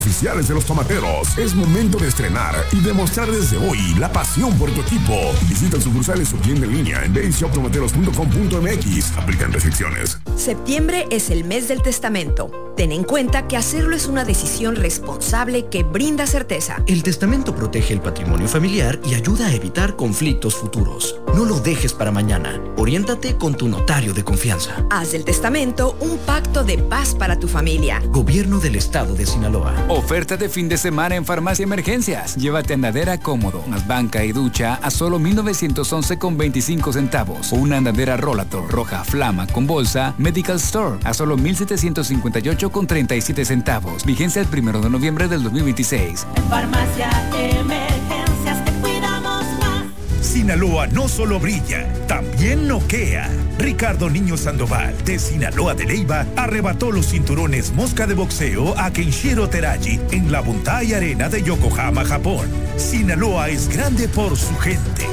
Oficiales de los tomateros. Es momento de estrenar y demostrar desde hoy la pasión por tu equipo. Visita sucursales o tienda en línea en baseshoptomateros.com.mx. Aplican restricciones. Septiembre es el mes del testamento. Ten en cuenta que hacerlo es una decisión responsable que brinda certeza. El testamento protege el patrimonio familiar y ayuda a evitar conflictos futuros. No lo dejes para mañana. Oriéntate con tu notario de confianza. Haz del testamento un pacto de paz para tu familia. Gobierno del Estado de Sinaloa. Oferta de fin de semana en Farmacia Emergencias. Llévate andadera cómodo, más banca y ducha a solo 1,911,25 centavos. O una andadera Rollator roja flama con bolsa Medical Store a solo 1,758,37 centavos. Vigencia el 1 de noviembre del 2026. En Farmacia Emergencias te cuidamos más. Sinaloa no solo brilla, también noquea. Ricardo Niño Sandoval, de Sinaloa de Leyva, arrebató los cinturones mosca de boxeo a Kenshiro Teraji en la Buntai Arena de Yokohama, Japón. Sinaloa es grande por su gente.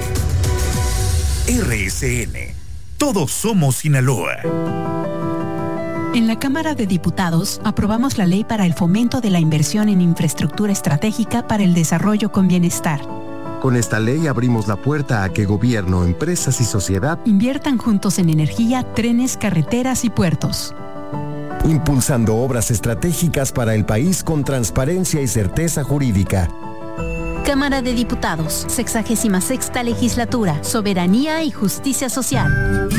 RSN. Todos somos Sinaloa. En la Cámara de Diputados aprobamos la ley para el fomento de la inversión en infraestructura estratégica para el desarrollo con bienestar. Con esta ley abrimos la puerta a que gobierno, empresas y sociedad inviertan juntos en energía, trenes, carreteras y puertos. Impulsando obras estratégicas para el país con transparencia y certeza jurídica. Cámara de Diputados, 66ª Legislatura, Soberanía y Justicia Social.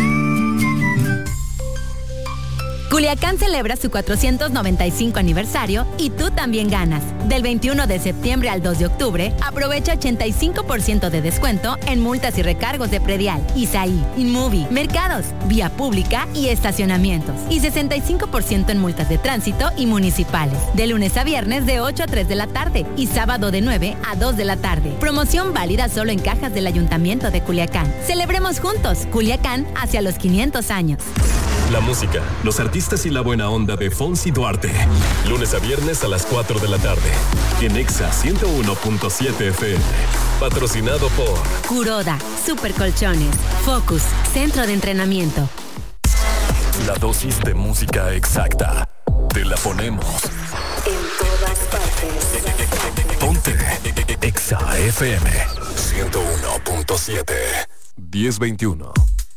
Culiacán celebra su 495 aniversario y tú también ganas. Del 21 de septiembre al 2 de octubre, aprovecha 85% de descuento en multas y recargos de predial, ISAI, Inmovie, mercados, vía pública y estacionamientos. Y 65% en multas de tránsito y municipales. De lunes a viernes de 8 a 3 de la tarde y sábado de 9 a 2 de la tarde. Promoción válida solo en cajas del Ayuntamiento de Culiacán. Celebremos juntos Culiacán hacia los 500 años. La música, los artistas y la buena onda de Fonsi Duarte. Lunes a viernes a las 4 de la tarde. En Exa 101.7 FM. Patrocinado por Kuroda, Super Colchones, Focus, Centro de Entrenamiento. La dosis de música exacta. Te la ponemos. En todas partes. Ponte Exa FM 101.7. 1021.